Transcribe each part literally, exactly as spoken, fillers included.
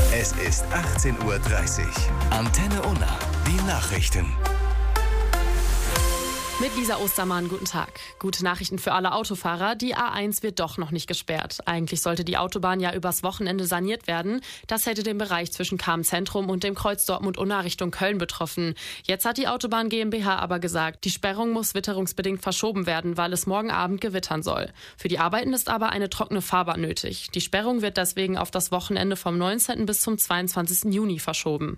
Es ist achtzehn Uhr dreißig. Antenne Unna, die Nachrichten. Mit Lisa Ostermann, guten Tag. Gute Nachrichten für alle Autofahrer. Die A eins wird doch noch nicht gesperrt. Eigentlich sollte die Autobahn ja übers Wochenende saniert werden. Das hätte den Bereich zwischen Cham-Zentrum und dem Kreuz Dortmund-Unna Richtung Köln betroffen. Jetzt hat die Autobahn GmbH aber gesagt, die Sperrung muss witterungsbedingt verschoben werden, weil es morgen Abend gewittern soll. Für die Arbeiten ist aber eine trockene Fahrbahn nötig. Die Sperrung wird deswegen auf das Wochenende vom neunzehnten bis zum zweiundzwanzigsten Juni verschoben.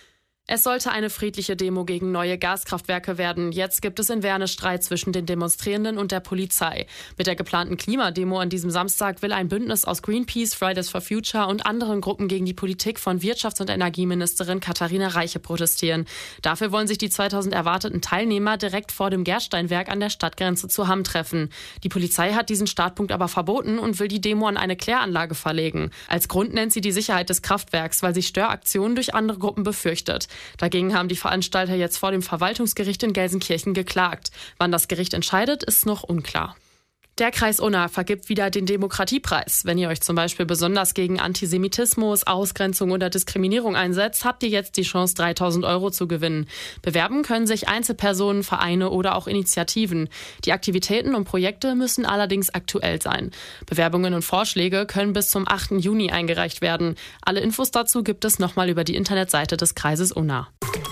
Es sollte eine friedliche Demo gegen neue Gaskraftwerke werden. Jetzt gibt es in Werne Streit zwischen den Demonstrierenden und der Polizei. Mit der geplanten Klimademo an diesem Samstag will ein Bündnis aus Greenpeace, Fridays for Future und anderen Gruppen gegen die Politik von Wirtschafts- und Energieministerin Katharina Reiche protestieren. Dafür wollen sich die zweitausend erwarteten Teilnehmer direkt vor dem Gersteinwerk an der Stadtgrenze zu Hamm treffen. Die Polizei hat diesen Startpunkt aber verboten und will die Demo an eine Kläranlage verlegen. Als Grund nennt sie die Sicherheit des Kraftwerks, weil sie Störaktionen durch andere Gruppen befürchtet. Dagegen haben die Veranstalter jetzt vor dem Verwaltungsgericht in Gelsenkirchen geklagt. Wann das Gericht entscheidet, ist noch unklar. Der Kreis Unna vergibt wieder den Demokratiepreis. Wenn ihr euch zum Beispiel besonders gegen Antisemitismus, Ausgrenzung oder Diskriminierung einsetzt, habt ihr jetzt die Chance, dreitausend Euro zu gewinnen. Bewerben können sich Einzelpersonen, Vereine oder auch Initiativen. Die Aktivitäten und Projekte müssen allerdings aktuell sein. Bewerbungen und Vorschläge können bis zum achten Juni eingereicht werden. Alle Infos dazu gibt es nochmal über die Internetseite des Kreises Unna.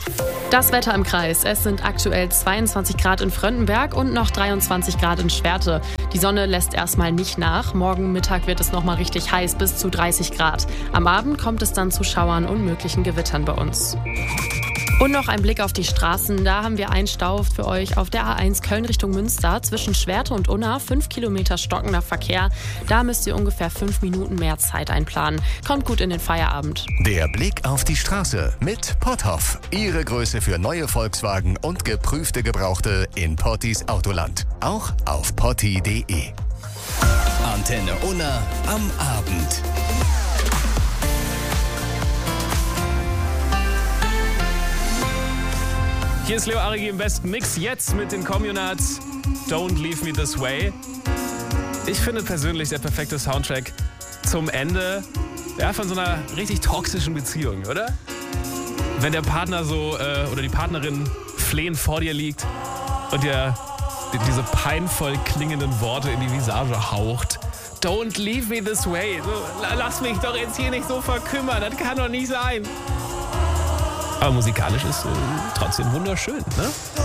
Das Wetter im Kreis. Es sind aktuell zweiundzwanzig Grad in Fröndenberg und noch dreiundzwanzig Grad in Schwerte. Die Sonne lässt erstmal nicht nach. Morgen Mittag wird es nochmal richtig heiß, bis zu dreißig Grad. Am Abend kommt es dann zu Schauern und möglichen Gewittern bei uns. Und noch ein Blick auf die Straßen. Da haben wir einen Stau für euch auf der A eins Köln Richtung Münster. Zwischen Schwerte und Unna fünf Kilometer stockender Verkehr. Da müsst ihr ungefähr fünf Minuten mehr Zeit einplanen. Kommt gut in den Feierabend. Der Blick auf die Straße mit Potthoff. Ihre Größe für neue Volkswagen und geprüfte Gebrauchte in Pottis Autoland. Auch auf potti punkt de. Antenne Unna am Abend. Hier ist Leo Arigi im besten Mix, jetzt mit den Communards Don't Leave Me This Way. Ich finde persönlich der perfekte Soundtrack zum Ende ja, von so einer richtig toxischen Beziehung, oder? Wenn der Partner so äh, oder die Partnerin flehend vor dir liegt und dir die, diese peinvoll klingenden Worte in die Visage haucht. Don't leave me this way. So, lass mich doch jetzt hier nicht so verkümmern, das kann doch nicht sein. Aber musikalisch ist äh, trotzdem wunderschön, ne?